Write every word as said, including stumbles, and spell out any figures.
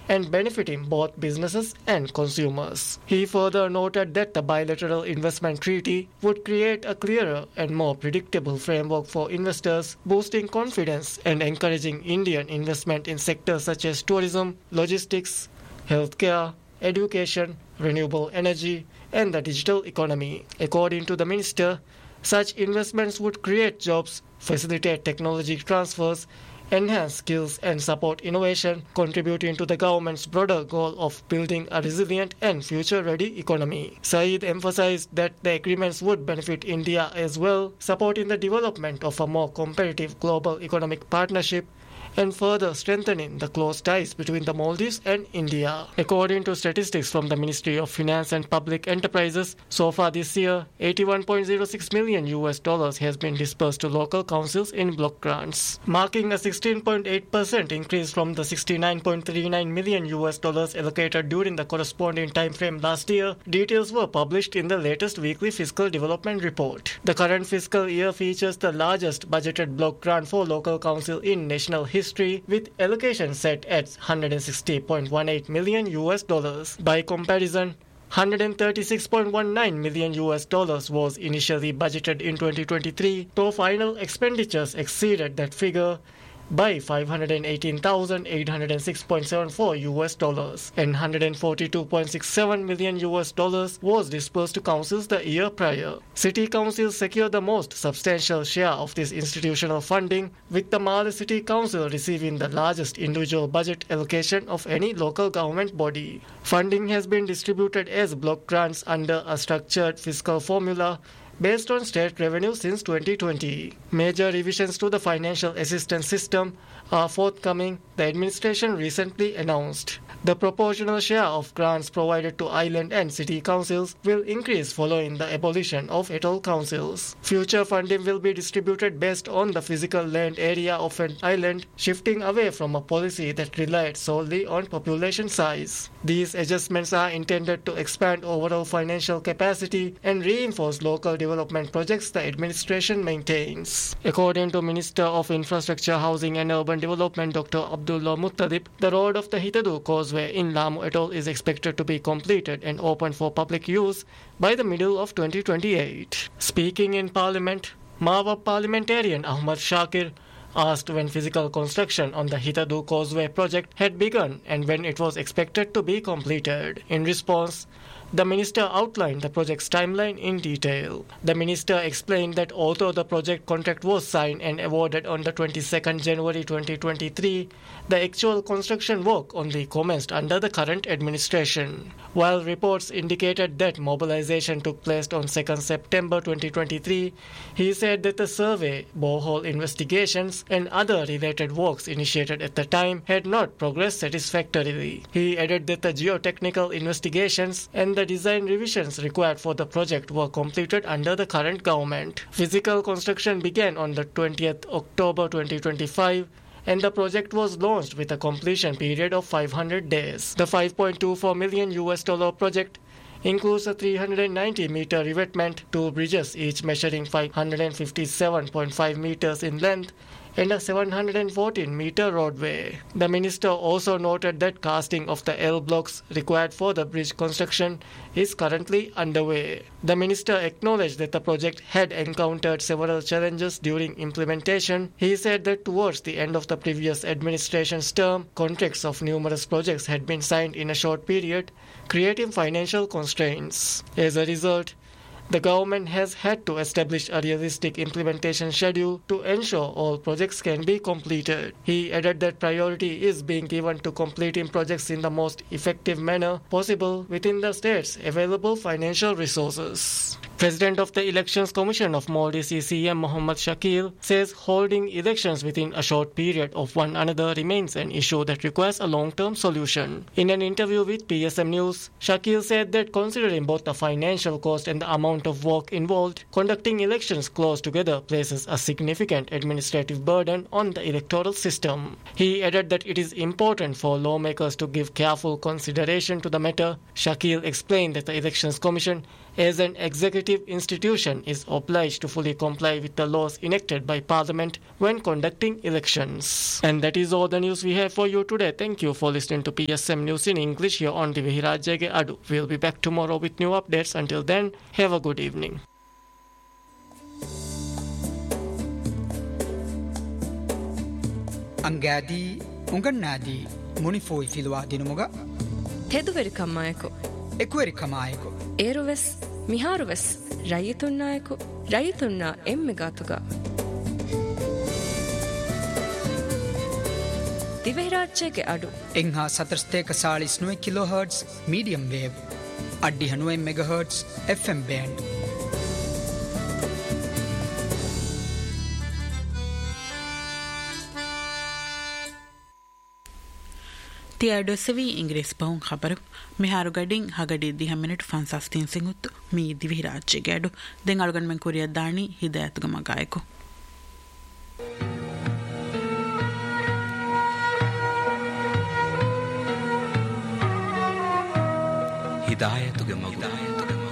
and benefiting both businesses and consumers. He further noted that the bilateral investment treaty would create a clearer and more predictable framework for investors, boosting confidence and encouraging Indian investment in sectors such as tourism, logistics, healthcare, education, renewable energy, and the digital economy. According to the minister, such investments would create jobs, facilitate technology transfers, enhance skills and support innovation, contributing to the government's broader goal of building a resilient and future-ready economy. Saeed emphasized that the agreements would benefit India as well, supporting the development of a more competitive global economic partnership and further strengthening the close ties between the Maldives and India. According to statistics from the Ministry of Finance and Public Enterprises, so far this year, eighty-one point zero six million U S dollars has been disbursed to local councils in block grants, marking a sixteen point eight percent increase from the sixty-nine point three nine million U S dollars allocated during the corresponding time frame last year. Details were published in the latest weekly fiscal development report. The current fiscal year features the largest budgeted block grant for local council in national history, with allocation set at one hundred sixty point one eight million U S dollars. By comparison, one hundred thirty-six point one nine million U S dollars was initially budgeted in twenty twenty-three, though final expenditures exceeded that figure by five hundred eighteen thousand eight hundred six point seven four U S dollars, and one hundred forty-two point six seven million U S dollars was disbursed to councils the year prior. City councils secure the most substantial share of this institutional funding, with the Malé City Council receiving the largest individual budget allocation of any local government body. Funding has been distributed as block grants under a structured fiscal formula based on state revenue since twenty twenty. Major revisions to the financial assistance system are forthcoming, the administration recently announced. The proportional share of grants provided to island and city councils will increase following the abolition of atoll councils. Future funding will be distributed based on the physical land area of an island, shifting away from a policy that relied solely on population size. These adjustments are intended to expand overall financial capacity and reinforce local development projects the administration maintains. According to Minister of Infrastructure, Housing and Urban Development Doctor Abdullah Muttalib, the road of the Hitadu Causeway in Lamu Atoll is expected to be completed and open for public use by the middle of twenty twenty-eight. Speaking in Parliament, Mawab parliamentarian Ahmad Shakir asked when physical construction on the Hitadu Causeway project had begun and when it was expected to be completed. In response, the minister outlined the project's timeline in detail. The minister explained that although the project contract was signed and awarded on the twenty-second of January twenty twenty-three, the actual construction work only commenced under the current administration. While reports indicated that mobilization took place on second of September twenty twenty-three, he said that the survey, borehole investigations, and other related works initiated at the time had not progressed satisfactorily. He added that the geotechnical investigations and the design revisions required for the project were completed under the current government. Physical construction began on the twentieth of October twenty twenty-five, and the project was launched with a completion period of five hundred days. The five point two four million U S dollar project includes a three hundred ninety meter revetment, two bridges each measuring five hundred fifty-seven point five meters in length, and a seven hundred fourteen meter roadway. The minister also noted that casting of the L blocks required for the bridge construction is currently underway. The minister acknowledged that the project had encountered several challenges during implementation. He said that towards the end of the previous administration's term, contracts of numerous projects had been signed in a short period, creating financial constraints. As a result, the government has had to establish a realistic implementation schedule to ensure all projects can be completed. He added that priority is being given to completing projects in the most effective manner possible within the state's available financial resources. President of the Elections Commission of Maldives E C M Mohammad Shakil says holding elections within a short period of one another remains an issue that requires a long-term solution. In an interview with P S M News, Shakil said that considering both the financial cost and the amount of work involved, conducting elections close together places a significant administrative burden on the electoral system. He added that it is important for lawmakers to give careful consideration to the matter. Shakil explained that the Elections Commission, as an executive legislative institution is obliged to fully comply with the laws enacted by Parliament when conducting elections. And that is all the news we have for you today. Thank you for listening to P S M News in English here on Divihi Rajyage Adu. We'll be back tomorrow with new updates. Until then, have a good evening. Angadi Unganadi Munifoi Filwa Dinumoga Teduveri Kamayako Equeri Kamayako Eruves Miharuves Rayitunayako Rayitunna Emmegatuga Divihrajyage Adu Engha Satrsteka Salis Nue kilohertz medium wave Addi Hanue megahertz F M band තියඩෝ සවි ඉංග්‍රීසි පවුන් ખબર මිහාරු ගඩින් හගඩි දිහ minute පන්සස්තින් සිඟුත් මී දිවිහි රාජ්‍ය ගැඩු දෙන් අලුගන් මෙන් කුරිය දානි හිදායතුග මගායකෝ හිදායතුග මගායකෝ